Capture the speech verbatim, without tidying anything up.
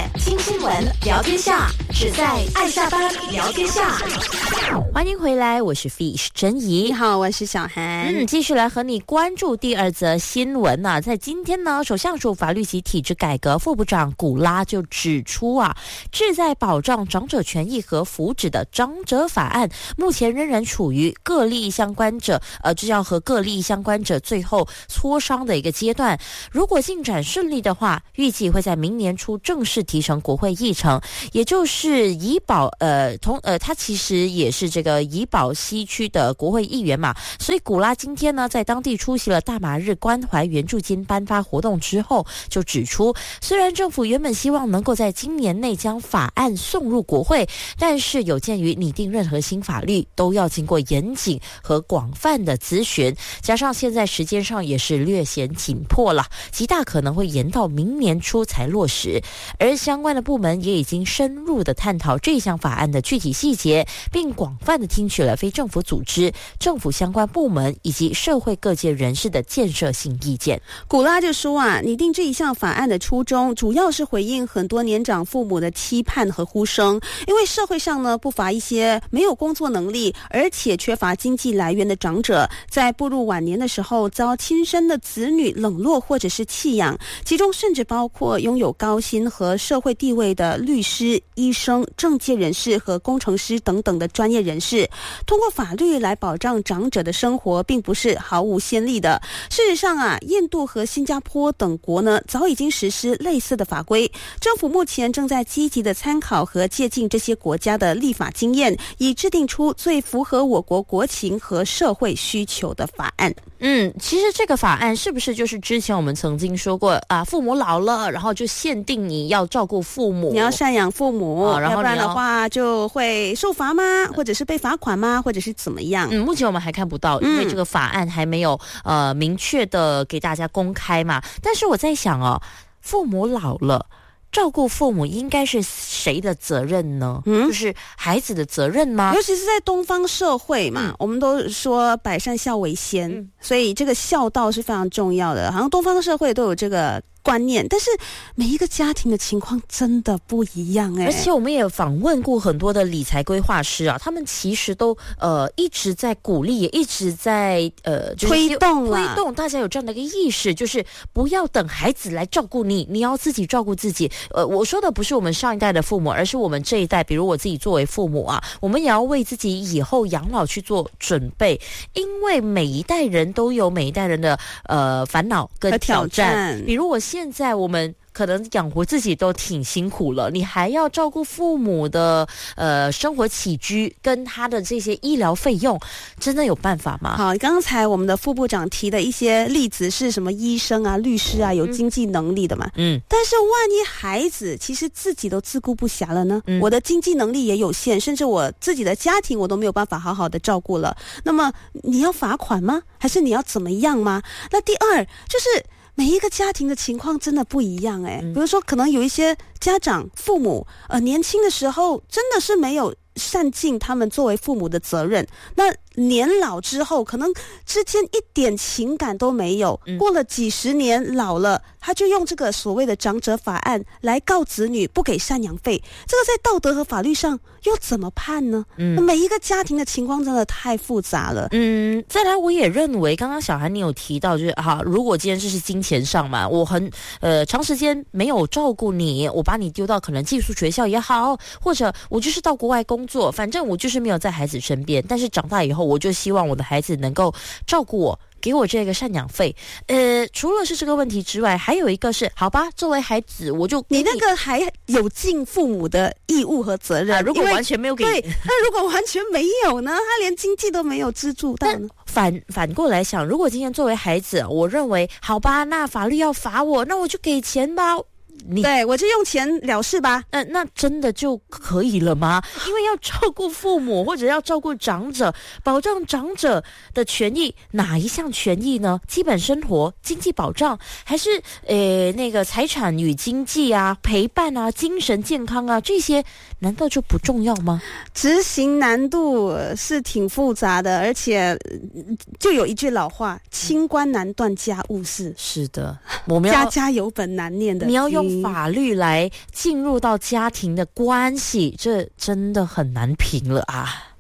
界，听新闻，聊天下，只在爱下班聊天下。 欢迎回来，我是 Fish 珍怡。 你好，我是小韩。 嗯，继续来和你关注第二则新闻啊。在今天呢，首相署法律及体制改革副部长古拉就指出啊，旨在保障长者权益和福祉的长者法案，目前仍然处于各利益相关者，呃，这要和各利益相关者最后磋商的一个阶段。如果进展顺利的话，预计会在明年初正式提成国会议程，也就是怡保呃同呃，他其实也是这个怡保西区的国会议员嘛，所以古拉今天呢在当地出席了大马日关怀援助金颁发活动之后，就指出，虽然政府原本希望能够在今年内将法案送入国会，但是有鉴于拟定任何新法律都要经过严谨和广泛的咨询，加上现在时间上也是略显紧迫了，极大可能会延到明年初才落实。而相关的部门也已经深入的探讨这项法案的具体细节，并广泛的听取了非政府组织、政府相关部门以及社会各界人士的建设性意见。 古拉就说啊，拟定这一项法案的初衷主要是回应很多年长父母的期盼和呼声，因为社会上呢不乏一些没有工作能力而且缺乏经济来源的长者，在步入晚年的时候遭亲生的子女冷落或者是弃养，其中甚至包括拥有高薪和社会地位的律师、医生、政界人士和工程师等等的专业人士。通过法律来保障长者的生活并不是毫无先例的。事实上啊，印度和新加坡等国呢早已经实施类似的法规，政府目前正在积极的参考和借鉴这些国家的立法经验，以制定出最符合我国国情和社会需求的法案。 嗯，其实这个法案是不是就是之前我们曾经说过啊，父母老了，然后就限定你要照顾父母， 你要赡养父母， 啊、然后要不然的话就会受罚吗？或者是被罚款吗？或者是怎么样？ 嗯，目前我们还看不到，因为这个法案还没有、嗯、呃明确的给大家公开嘛。但是我在想哦，父母老了，照顾父母应该是谁的责任呢？嗯，就是孩子的责任吗？ 尤其是在东方社会嘛，嗯、我们都说百善孝为先、嗯，所以这个孝道是非常重要的。好像东方社会都有这个观念，但是每一个家庭的情况真的不一样哎、欸。 而且我们也访问过很多的理财规划师啊，他们其实都呃一直在鼓励，也一直在呃、就是、 推动推动大家有这样的一个意识，就是不要等孩子来照顾你，你要自己照顾自己。呃，我说的不是我们上一代的父母，而是我们这一代，比如我自己作为父母啊，我们也要为自己以后养老去做准备，因为每一代人都有每一代人的呃烦恼跟挑战，比如我现在我们可能养活自己都挺辛苦了，你还要照顾父母的呃生活起居跟他的这些医疗费用，真的有办法吗？ 好，刚才我们的副部长提的一些例子是什么医生啊、律师啊，有经济能力的嘛？嗯，但是万一孩子其实自己都自顾不暇了呢？嗯，我的经济能力也有限，甚至我自己的家庭我都没有办法好好的照顾了，那么你要罚款吗？还是你要怎么样吗？那第二就是每一个家庭的情况真的不一样哎、欸，比如说可能有一些家长父母呃年轻的时候真的是没有善尽他们作为父母的责任，那年老之后可能之间一点情感都没有、嗯、过了几十年老了，他就用这个所谓的长者法案来告子女不给赡养费，这个在道德和法律上又怎么判呢？嗯，每一个家庭的情况真的太复杂了。 嗯，再来我也认为刚刚小韩你有提到就是哈，如果今天这是金钱上嘛，我很呃长时间没有照顾你，我把你丢到可能寄宿学校也好，或者我就是到国外工作，反正我就是没有在孩子身边，但是长大以后我就希望我的孩子能够照顾我，给我这个赡养费。呃，除了是这个问题之外，还有一个是，好吧，作为孩子，我就你, 你那个还有尽父母的义务和责任。啊、 如果完全没有给， 对，那如果完全没有呢？他连经济都没有资助到呢？ 反反过来想，如果今天作为孩子，我认为好吧，那法律要罚我，那我就给钱吧。 你对我就用钱了事吧。 那、呃、那真的就可以了吗？因为要照顾父母或者要照顾长者，保障长者的权益，哪一项权益呢？基本生活、经济保障，还是呃那个财产与经济啊、陪伴啊、精神健康啊，这些难道就不重要吗？ 执行难度是挺复杂的，而且就有一句老话：清官难断家务事。 是的，我们要家家有本难念的。 你要用用法律来进入到家庭的关系，这真的很难评了啊。